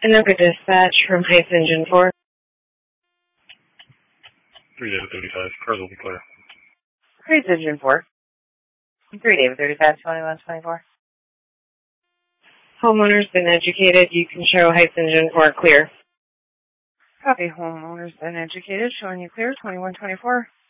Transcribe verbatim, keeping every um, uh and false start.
Anoka dispatch from Heights Engine four. three David thirty-five, cars will be clear. Heights Engine four. three David thirty-five, twenty-one twenty-four. Homeowner's been educated. You can show Heights Engine four clear. Copy. Homeowner's been educated. Showing you clear, twenty-one twenty-four.